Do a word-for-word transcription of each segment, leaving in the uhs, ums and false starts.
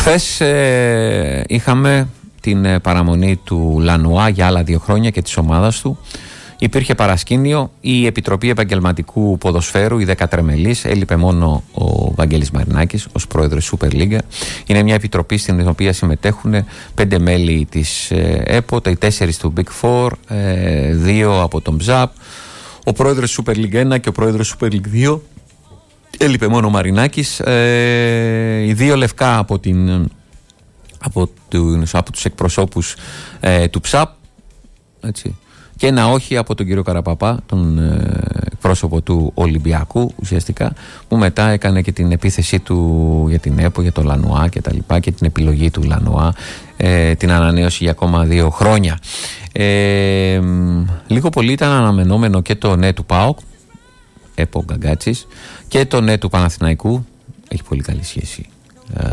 Χθες ε, είχαμε την παραμονή του Λανουά για άλλα δύο χρόνια και της ομάδας του. Υπήρχε παρασκήνιο, η Επιτροπή Επαγγελματικού Ποδοσφαίρου, η δεκατρεμελής, έλειπε μόνο ο Βαγγέλης Μαρινάκης ως πρόεδρος Super League. Είναι μια επιτροπή στην οποία συμμετέχουν πέντε μέλη της ΕΠΟ, οι τέσσερις του Big Four, δύο από τον ΜΖΑΠ, ο πρόεδρος Super League ένα και ο πρόεδρος Super League δύο. Έλειπε μόνο ο Μαρινάκης, ε, οι δύο λευκά από, την, από, τους, από τους εκπροσώπους ε, του ΨΑΠ, έτσι. Και ένα όχι από τον κύριο Καραπαπά, τον ε, πρόσωπο του Ολυμπιακού ουσιαστικά, που μετά έκανε και την επίθεσή του για την ΕΠΟ, για το Λανουά και τα λοιπά, και την επιλογή του Λανουά, ε, την ανανέωση για ακόμα δύο χρόνια. Ε, λίγο πολύ ήταν αναμενόμενο και το ναι του ΠΑΟΚ, ΕΠΟ Γκαγκάτσης, και το ναι του Παναθηναϊκού, έχει πολύ καλή σχέση ε,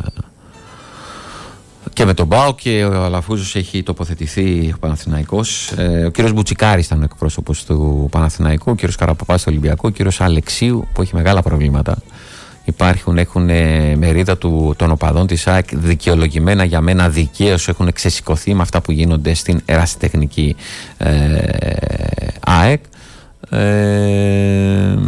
και με τον ΠΑΟΚ, και ο Αλαφούζος έχει τοποθετηθεί ο Παναθηναϊκός. Ε, ο κύριος Μπουτσικάρης ήταν ο εκπρόσωπος του Παναθηναϊκού, ο κύριος Καραπαπάς του Ολυμπιακού, ο κύριος Αλεξίου που έχει μεγάλα προβλήματα. Υπάρχουν, έχουν ε, μερίδα του, των οπαδών της ΑΕΚ δικαιολογημένα, για μένα δικαίως, έχουν ξεσηκωθεί με αυτά που γίνονται στην ερασιτεχνική ε, ΑΕΚ. Ε,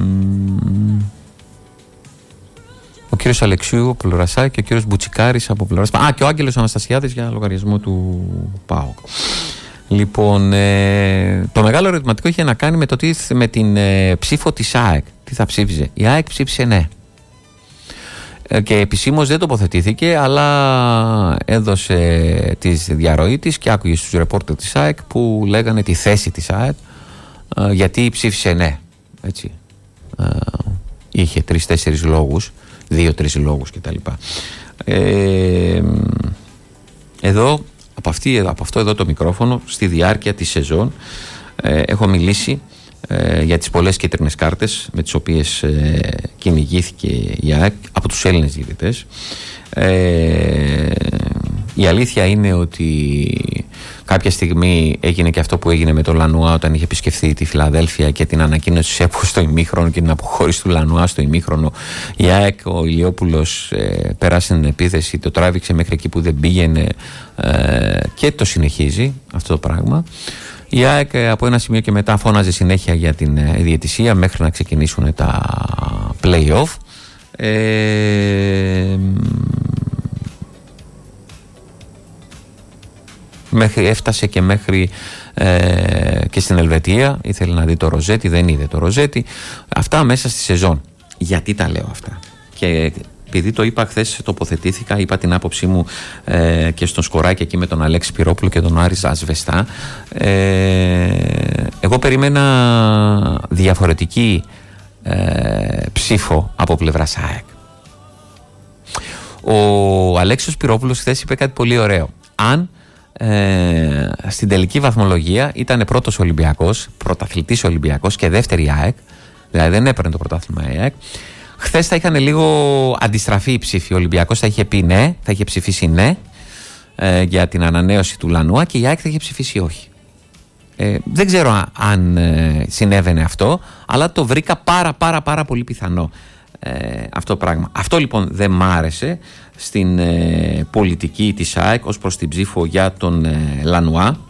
ο κύριος Αλεξίου από πλευρά και ο κύριος Μπουτσικάρης από πλευρά. Α, και ο Άγγελος Αναστασιάδης για λογαριασμό του ΠΑΟΚ. Λοιπόν, ε, το μεγάλο ερωτηματικό είχε να κάνει με, το τι, με την ε, ψήφο της ΑΕΚ. Τι θα ψήφιζε. Η ΑΕΚ ψήφισε ναι. Ε, και επισήμως δεν τοποθετήθηκε, αλλά έδωσε τη διαρροή της και άκουγε στους ρεπόρτερ της ΑΕΚ που λέγανε τη θέση της ΑΕΚ, ε, γιατί ψήφισε ναι. Έτσι. Ε, είχε τρεις-τέσσερις λόγους. Δύο-τρεις λόγους κτλ. Ε, εδώ, από, αυτή, από αυτό εδώ το μικρόφωνο, στη διάρκεια της σεζόν, ε, έχω μιλήσει ε, για τις πολλές κίτρινες κάρτες με τις οποίες ε, κυνηγήθηκε η ΑΕΚ από τους Έλληνες διαιτητές. Ε, η αλήθεια είναι ότι κάποια στιγμή έγινε και αυτό που έγινε με τον Λανουά όταν είχε επισκεφθεί τη Φιλαδέλφια και την ανακοίνωση της ΕΠΟ στο ημίχρονο και την αποχώρηση του Λανουά στο ημίχρονο. Η ΑΕΚ, ο Ηλιόπουλος ε, πέρασε την επίθεση, το τράβηξε μέχρι εκεί που δεν πήγαινε ε, και το συνεχίζει αυτό το πράγμα. Η ΑΕΚ ε, από ένα σημείο και μετά φώναζε συνέχεια για την ε, διαιτησία μέχρι να ξεκινήσουν τα play-off. Ε, Μέχρι, έφτασε και μέχρι ε, και στην Ελβετία. Ήθελε να δει το Ροζέτη, δεν είδε το Ροζέτη. Αυτά μέσα στη σεζόν. Γιατί τα λέω αυτά? Και επειδή το είπα χθες, τοποθετήθηκα, είπα την άποψή μου ε, και στον Σκοράκη εκεί με τον Αλέξη Πυρόπουλο και τον Άρη Ασβεστά. Ε, εγώ περίμενα διαφορετική ε, ψήφο από πλευράς ΑΕΚ. Ο Αλέξιος Πυρόπουλος χθες είπε κάτι πολύ ωραίο. Αν Ε, στην τελική βαθμολογία ήταν πρώτος Ολυμπιακός, πρωταθλητής Ολυμπιακός και δεύτερη ΑΕΚ, δηλαδή δεν έπαιρνε το πρωτάθλημα η ΑΕΚ, χθες θα είχαν λίγο αντιστραφεί οι ψήφοι. Ο Ολυμπιακός θα είχε πει ναι, θα είχε ψηφίσει ναι ε, για την ανανέωση του Λανουά, και η ΑΕΚ θα είχε ψηφίσει όχι. Ε, δεν ξέρω αν ε, συνέβαινε αυτό, αλλά το βρήκα πάρα πάρα πάρα πολύ πιθανό ε, αυτό το πράγμα. Αυτό λοιπόν δεν μ' άρεσε στην ε, πολιτική της ΑΕΚ ως προς την ψήφο για τον ε, Λανουά.